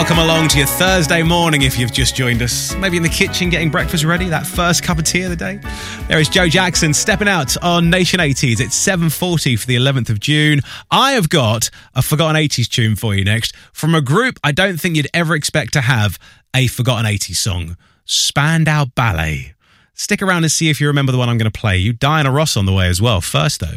Welcome along to your Thursday morning if you've just joined us. Maybe in the kitchen getting breakfast ready, that first cup of tea of the day. There is Joe Jackson stepping out on Nation 80s. It's 7:40 for the 11th of June. I have got a Forgotten 80s tune for you next from a group I don't think you'd ever expect to have a Forgotten 80s song. Spandau Ballet. Stick around and see if you remember the one I'm going to play you. Diana Ross on the way as well. First though.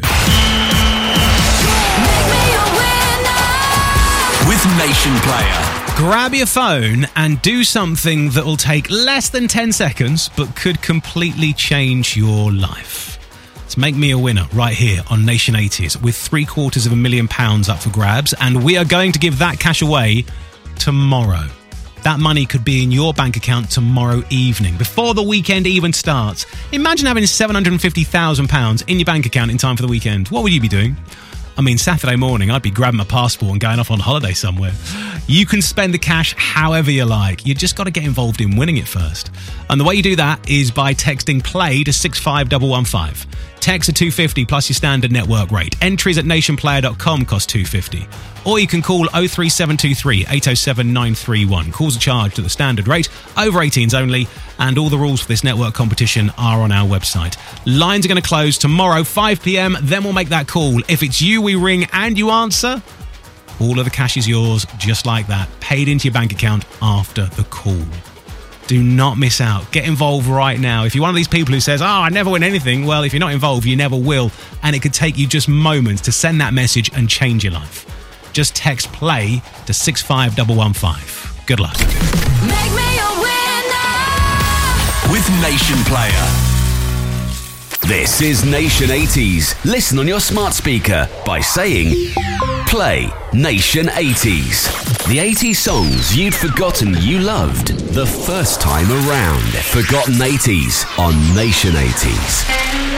With Nation Player. Grab your phone and do something that will take less than 10 seconds but could completely change your life. It's Make Me a Winner right here on Nation 80s with £750,000 up for grabs, and we are going to give that cash away tomorrow. That money could be in your bank account tomorrow evening, before the weekend even starts. Imagine having £750,000 in your bank account in time for the weekend. What would you be doing? I mean, Saturday morning, I'd be grabbing my passport and going off on holiday somewhere. You can spend the cash however you like. You just got to get involved in winning it first. And the way you do that is by texting PLAY to 65115. Text at $2.50 plus your standard network rate. Entries at nationplayer.com cost $2.50. Or you can call 03723 807 931. Calls are charged at the standard rate, over 18s only, and all the rules for this network competition are on our website. Lines are going to close tomorrow, 5 p.m, then we'll make that call. If it's you we ring and you answer, all of the cash is yours, just like that, paid into your bank account after the call. Do not miss out. Get involved right now. If you're one of these people who says, I never win anything, well, if you're not involved, you never will. And it could take you just moments to send that message and change your life. Just text PLAY to 65115. Good luck. Make me a winner with Nation Player. This is Nation 80s. Listen on your smart speaker by saying Play Nation 80s. The 80s songs you'd forgotten you loved the first time around. Forgotten 80s on Nation 80s.